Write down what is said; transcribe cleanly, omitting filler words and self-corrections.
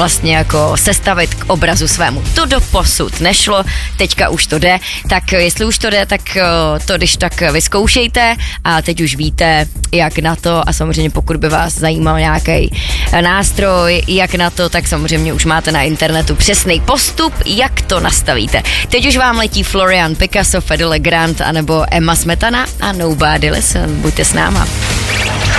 vlastně jako sestavit k obrazu svému. To doposud nešlo, teďka už to jde, tak jestli už to jde, tak to když tak vyzkoušejte a teď už víte, jak na to a samozřejmě pokud by vás zajímal nějaký nástroj, jak na to, tak samozřejmě už máte na internetu přesný postup, jak to nastavíte. Teď už vám letí Florian Picasso, Fedele Grant anebo Emma Smetana a Nobody Listen. Buďte s náma.